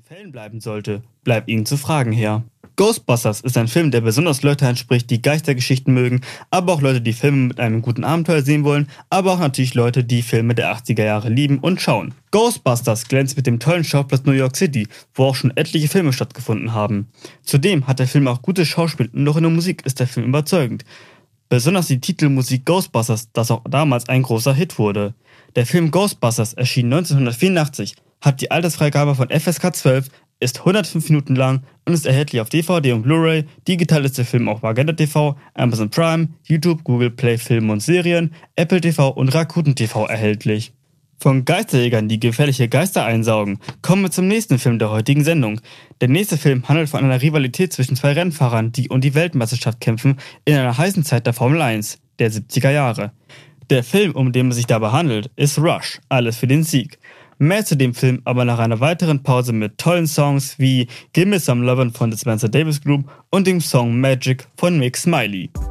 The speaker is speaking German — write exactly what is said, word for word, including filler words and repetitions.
in Fällen bleiben sollte, bleibt ihnen zu Fragen her. Ghostbusters ist ein Film, der besonders Leute anspricht, die Geistergeschichten mögen, aber auch Leute, die Filme mit einem guten Abenteuer sehen wollen, aber auch natürlich Leute, die Filme der achtziger Jahre lieben und schauen. Ghostbusters glänzt mit dem tollen Schauplatz New York City, wo auch schon etliche Filme stattgefunden haben. Zudem hat der Film auch gutes Schauspiel und auch in der Musik ist der Film überzeugend. Besonders die Titelmusik Ghostbusters, das auch damals ein großer Hit wurde. Der Film Ghostbusters erschien neunzehnhundertvierundachtzig, hat die Altersfreigabe von F S K zwölf, ist hundertfünf Minuten lang und ist erhältlich auf D V D und Blu-ray. Digital ist der Film auf Magenta T V, Amazon Prime, YouTube, Google Play Filme und Serien, Apple T V und Rakuten T V erhältlich. Von Geisterjägern, die gefährliche Geister einsaugen, kommen wir zum nächsten Film der heutigen Sendung. Der nächste Film handelt von einer Rivalität zwischen zwei Rennfahrern, die um die Weltmeisterschaft kämpfen in einer heißen Zeit der Formel eins, der siebziger Jahre. Der Film, um den es sich dabei handelt, ist Rush, alles für den Sieg. Mehr zu dem Film aber nach einer weiteren Pause mit tollen Songs wie Gimme Some Lovin' von The Spencer Davis Group und dem Song Magic von Mick Smiley.